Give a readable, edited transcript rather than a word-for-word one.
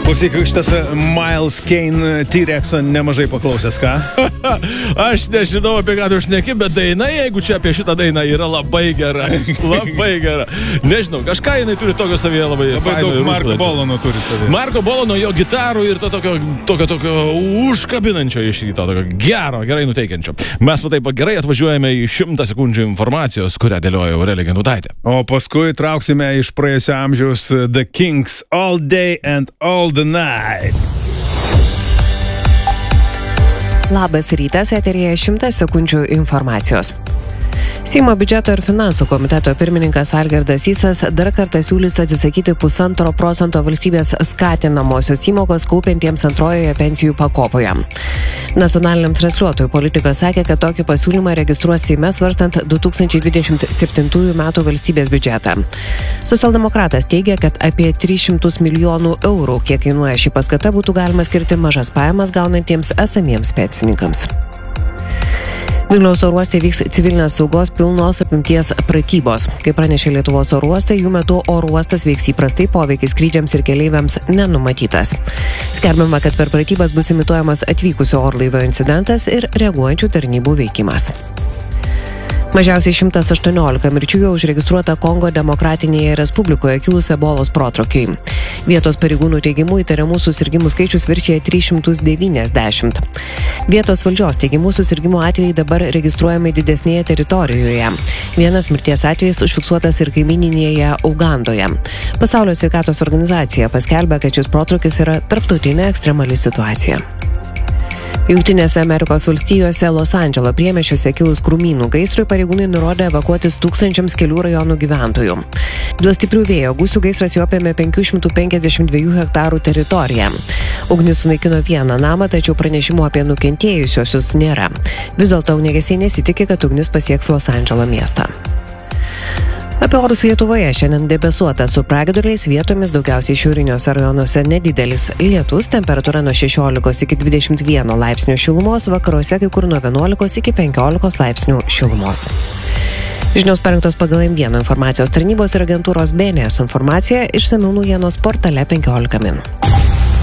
Klausyk, šitas Miles Kane T-Rexo nemažai paklausęs, ką? Aš nežinau, apie ką tu šneki, bet daina, jeigu čia apie šitą dainą, yra labai gera. Labai gera. Nežinau, kažką jinai turi tokio savyje labai daug Marko Bolono turi savyje. Marko Bolono, jo gitarų ir to tokio užkabinančio iš ryto, tokio gero, gerai nuteikiančio. Mes taip gerai atvažiuojame į 100 sekundžių informacijos, kurią dėlioja Aurelija Gendutaitė. O paskui trauksime iš praėjusio amžiaus The Kings All Day and All the Night. Labas rytas, eteryje 100 sekundžių informacijos. Seimo biudžeto ir finansų komiteto pirmininkas Algirdas Sysas dar kartą siūlys atsisakyti 1,5% valstybės skatinamosios įmokos kaupiantiems antrojoje pensijų pakopoje. Nacionaliniam transliuotojui politikas sakė, kad tokį pasiūlymą registruos Seime svarstant 2027 metų valstybės biudžetą. Socialdemokratas teigia, kad apie 300 milijonų eurų, kiek kainuoja ši paskata, būtų galima skirti mažas pajamas gaunantiems esamiems pensininkams. Vilniaus oro uoste vyks civilinės saugos pilnos apimties pratybos. Kaip pranešė Lietuvos oro uostai, jų metu oro uostas veiks įprastai, poveikis skrydžiams ir keleiviams nenumatytas. Skelbiama, kad per pratybas bus imituojamas atvykusio orlaivio incidentas ir reaguojančių tarnybų veikimas. Mažiausiai 118 mirčių jau užregistruota Kongo Demokratinėje Respublikoje kilus ebolos protrūkiui. Vietos pareigūnų teigimu įtariamų susirgimų skaičius viršija 390. Vietos valdžios teigimu susirgimų atvejai dabar registruojami didesnėje teritorijoje. Vienas mirties atvejis užfiksuotas ir kaimyninėje Ugandoje. Pasaulio sveikatos organizacija paskelbė, kad šis protrūkis yra tarptautinė ekstremali situacija. Jungtinėse Amerikos valstijose Los Andželo priemiesčiuose kilus krūmynų gaisrui pareigūnai nurodė evakuotis tūkstančiams kelių rajonų gyventojų. Dėl stiprių vėjo gūsių gaisras jau apėmė 552 hektarų teritoriją. Ugnis sunaikino vieną namą, tačiau pranešimų apie nukentėjusiuosius nėra. Vis dėlto ugniagesiai nesitikė, kad ugnis pasieks Los Andželo miestą. Apie orus Lietuvoje šiandien debesuota su pragiedruliais, vietomis daugiausiai šiauriniuose rajonuose nedidelis lietus, temperatūra nuo 16 iki 21 laipsnių šilumos, vakaruose kai kur nuo 11 iki 15 laipsnių šilumos. Žinios parengtos pagal M1 informacijos tarnybos ir agentūros BNS informaciją išsamiau naujienos portale 15 min.